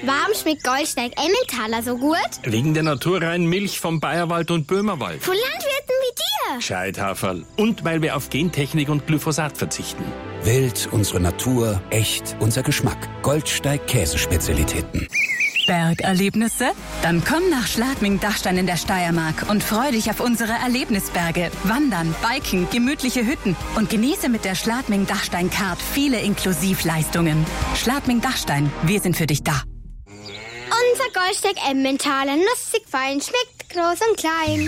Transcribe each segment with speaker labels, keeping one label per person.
Speaker 1: Warum schmeckt Goldsteig Emmentaler so gut?
Speaker 2: Wegen der naturreinen Milch vom Bayerwald und Böhmerwald.
Speaker 1: Von Landwirten wie dir.
Speaker 2: Scheithaferl. Und weil wir auf Gentechnik und Glyphosat verzichten.
Speaker 3: Wild, unsere Natur, echt, unser Geschmack. Goldsteig Käsespezialitäten.
Speaker 4: Bergerlebnisse? Dann komm nach Schladming-Dachstein in der Steiermark und freu dich auf unsere Erlebnisberge. Wandern, Biken, gemütliche Hütten und genieße mit der Schladming-Dachstein-Card viele Inklusivleistungen. Schladming-Dachstein, wir sind für dich da.
Speaker 1: Unser Goldsteig Emmentaler, nussig fein, schmeckt groß und klein.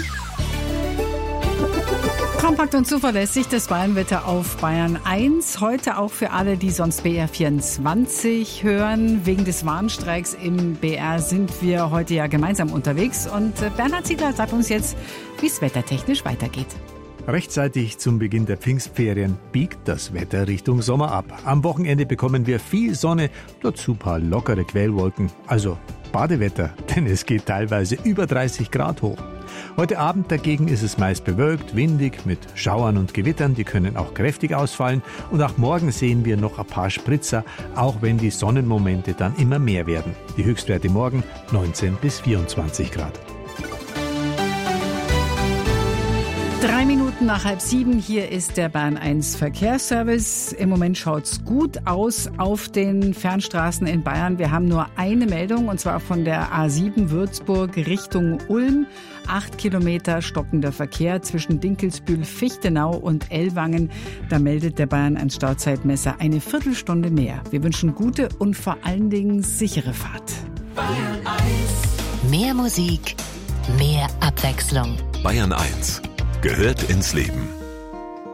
Speaker 5: Kompakt und zuverlässig das Bayernwetter auf Bayern 1. Heute auch für alle, die sonst BR24 hören. Wegen des Warnstreiks im BR sind wir heute ja gemeinsam unterwegs. Und Bernhard Ziegler sagt uns jetzt, wie es wettertechnisch weitergeht.
Speaker 6: Rechtzeitig zum Beginn der Pfingstferien biegt das Wetter Richtung Sommer ab. Am Wochenende bekommen wir viel Sonne, dazu ein paar lockere Quellwolken. Also Badewetter, denn es geht teilweise über 30 Grad hoch. Heute Abend dagegen ist es meist bewölkt, windig mit Schauern und Gewittern, die können auch kräftig ausfallen. Und auch morgen sehen wir noch ein paar Spritzer, auch wenn die Sonnenmomente dann immer mehr werden. Die Höchstwerte morgen 19 bis 24 Grad.
Speaker 5: 3 Minuten nach 6:30, hier ist der Bayern 1 Verkehrsservice. Im Moment schaut's gut aus auf den Fernstraßen in Bayern. Wir haben nur eine Meldung, und zwar von der A7 Würzburg Richtung Ulm. 8 Kilometer stockender Verkehr zwischen Dinkelsbühl, Fichtenau und Ellwangen. Da meldet der Bayern 1 Stauzeitmesser eine Viertelstunde mehr. Wir wünschen gute und vor allen Dingen sichere Fahrt.
Speaker 7: Bayern 1.
Speaker 8: Mehr Musik, mehr Abwechslung.
Speaker 7: Bayern 1 gehört ins Leben.